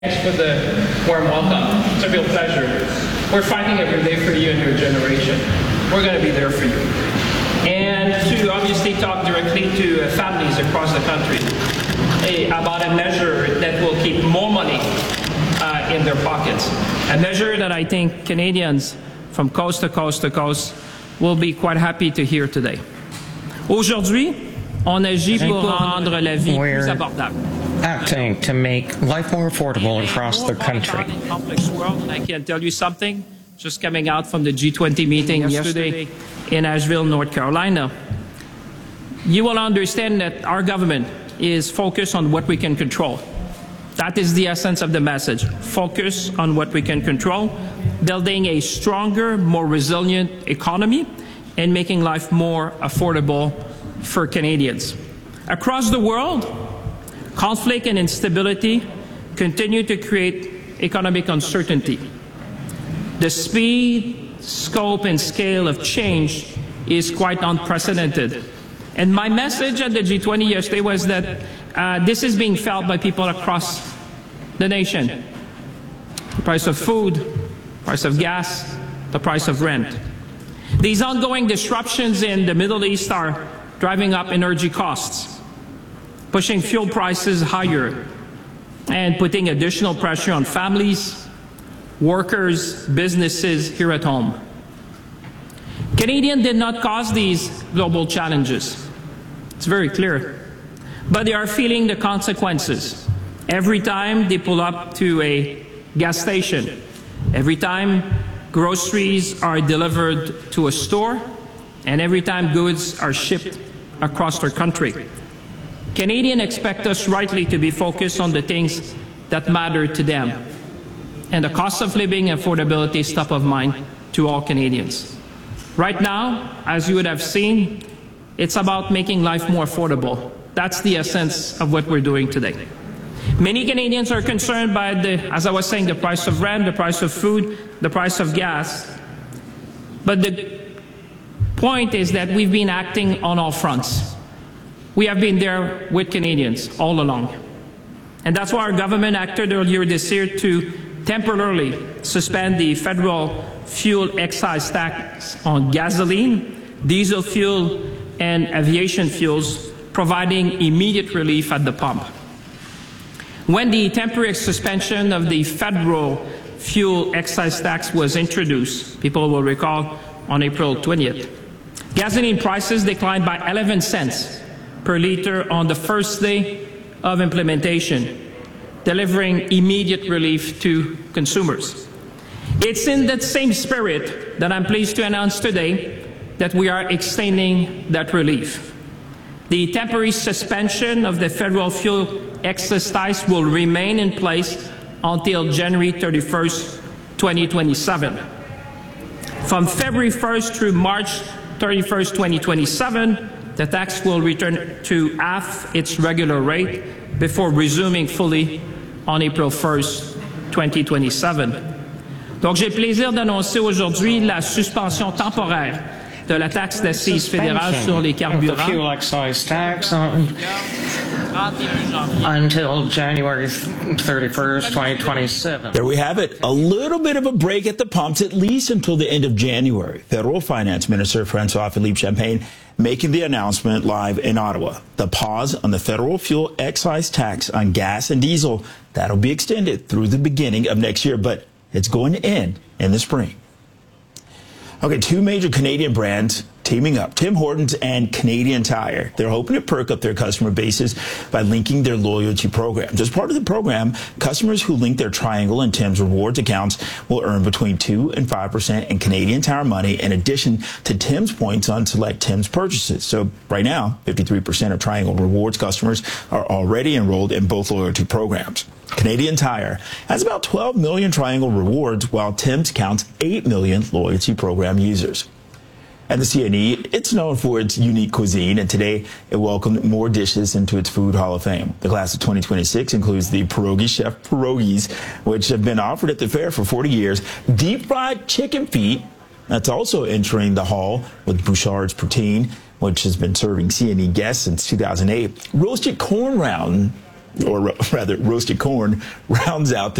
Thanks for the warm welcome. It's a real pleasure. We're fighting every day for you and your generation. We're going to be there for you. And to obviously talk directly to families across the country about a measure that will keep more money in their pockets. A measure that I think Canadians from coast to coast to coast will be quite happy to hear today. Aujourd'hui, on agit pour rendre la vie plus abordable. Acting to make life more affordable across the country. Complex world, and I can tell you something, just coming out from the G20 meeting yesterday in Asheville, North Carolina. You will understand that our government is focused on what we can control. That is the essence of the message. Focus on what we can control, building a stronger, more resilient economy, and making life more affordable for Canadians. Across the world, conflict and instability continue to create economic uncertainty. The speed, scope, and scale of change is quite unprecedented. And my message at the G20 yesterday was that this is being felt by people across the nation. The price of food, the price of gas, the price of rent. These ongoing disruptions in the Middle East are driving up energy costs, pushing fuel prices higher, and putting additional pressure on families, workers, businesses here at home. Canadians did not cause these global challenges. It's very clear. But they are feeling the consequences every time they pull up to a gas station, every time groceries are delivered to a store, and every time goods are shipped across their country. Canadians expect us rightly to be focused on the things that matter to them. And the cost of living and affordability is top of mind to all Canadians. Right now, as you would have seen, it's about making life more affordable. That's the essence of what we're doing today. Many Canadians are concerned by as I was saying, the price of rent, the price of food, the price of gas. But the point is that we've been acting on all fronts. We have been there with Canadians all along. And that's why our government acted earlier this year to temporarily suspend the federal fuel excise tax on gasoline, diesel fuel, and aviation fuels, providing immediate relief at the pump. When the temporary suspension of the federal fuel excise tax was introduced, people will recall, on April 20th, gasoline prices declined by 11 cents per liter on the first day of implementation, delivering immediate relief to consumers. It's in that same spirit that I'm pleased to announce today that we are extending that relief. The temporary suspension of the federal fuel excise tax will remain in place until January 31st, 2027. From February 1st through March 31st, 2027, the tax will return to half its regular rate before resuming fully on April 1st, 2027. Donc, j'ai le plaisir d'annoncer aujourd'hui la suspension temporaire de la taxe d'assises fédérale sur les carburants until January 31st, 2027. There we have it. A little bit of a break at the pumps, at least until the end of January. Federal Finance Minister François-Philippe Champagne making the announcement live in Ottawa. The pause on the federal fuel excise tax on gas and diesel, that'll be extended through the beginning of next year, but it's going to end in the spring. Okay, two major Canadian brands teaming up, Tim Hortons and Canadian Tire. They're hoping to perk up their customer bases by linking their loyalty programs. As part of the program, customers who link their Triangle and Tim's rewards accounts will earn between 2% and 5% in Canadian Tire money in addition to Tim's points on select Tim's purchases. So right now, 53% of Triangle rewards customers are already enrolled in both loyalty programs. Canadian Tire has about 12 million Triangle rewards, while Tim's counts 8 million loyalty program users. At the CNE, it's known for its unique cuisine, and today it welcomed more dishes into its Food Hall of Fame. The class of 2026 includes the Pierogi Chef Pierogis, which have been offered at the fair for 40 years, deep-fried chicken feet, that's also entering the hall, with Bouchard's Poutine, which has been serving CNE guests since 2008, roasted corn round, or rather roasted corn, rounds out the